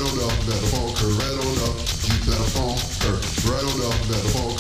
right on up, better funk her, right on up. You better funk her, right on up, better funk